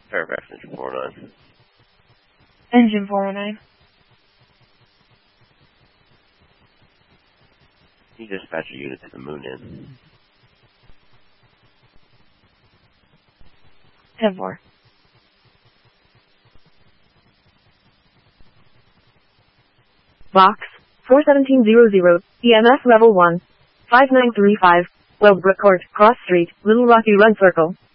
Paragraph Engine 409. Engine 409. You dispatch a unit to the moon in. 10-4. Box 41700, EMF level 1, 5935, Wellbrook Court, Cross Street, Little Rocky Run Circle.